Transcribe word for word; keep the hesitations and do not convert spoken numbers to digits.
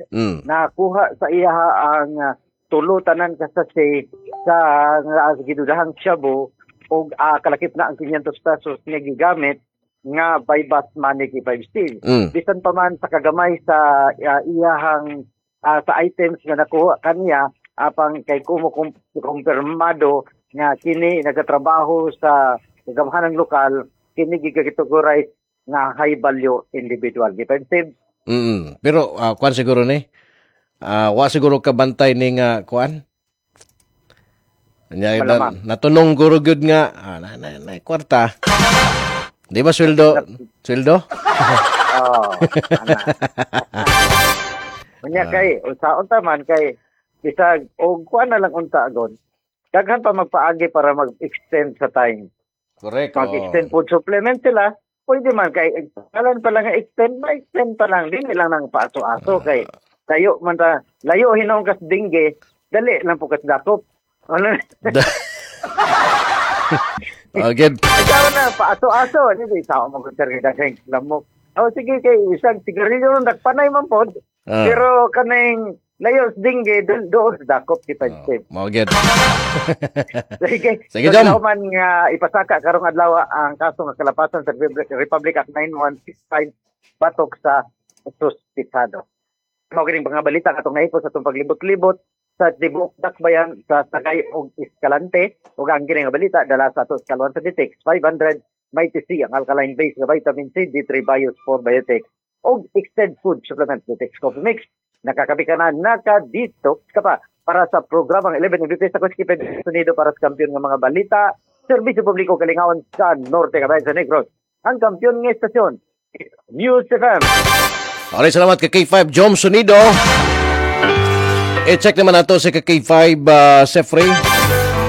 Mm. nakuha sa iya ang uh, tulo tanan kasasi sa uh, gidudahang shabu o uh, kalakip na ang kinyantos pesos nga gigamit nga by bus money kay five steel. Mm. Bisan pa man sa kagamay sa uh, iyahang uh, sa items nga nakuha kaniya apang kay kumo kumpirmado nga kini nagatrabaho sa gamhanang lokal, kini gigagituguray nga high value individual. Kay five steel. Mm. Pero uh, kuan siguro ni uh, wa siguro kabantay ning uh, kuan. Nya na, natunong guro gyud nga ah, na, na, na kwarta. Di ba sweldo? Sweldo? Oh. Unya kay unsaon ta man kay bisag og kuan na lang unta agon. Daghan pa magpaagi para mag-extend sa time. Correct. Mag-extend food supplement sila. Pwede man kay kalan pa lang extend, ma-extend pa lang din lang nang paaso-aso kay tayo man ta layo hinong kas dingge, dali lang po kas dakop. Ano? Again. Ikaw na paaso-aso, hindi sao mo kun serga kay lamok. Oh sige kay isang sigarilyo ron dakpanay man pod. Uh. Pero kaning layo dingge doon sa dakop kita step. Mo gid. Sige. Sige jam. So, man nga ipasaka karong adlaw ang kaso nga kalapasan sa Republic Act nine one six five batok sa suspitado. Mao kining mga balita katong naipos sa atong paglibot-libot sa Tibok Dakbayan sa Tagay og Escalante ug ang kini nga balita dala sa ato sa Kalwan sa Ditex five hundred Mighty C ang alkaline base nga vitamin C, D three Bios four Biotech og extended food supplement Ditex Coffee Mix. Nakakapi ka na, naka-detox ka pa para sa programang eleven Invitee sa Kuskiped Sunido para sa kampiyon ng mga balita, serbisyo publiko kalingawan sa Norte Cabayan sa Negros. Ang kampiyon ng estasyon, News F M. Okay, salamat kay K five Jom Sunido. I-check naman nato si K five uh, Sefrey.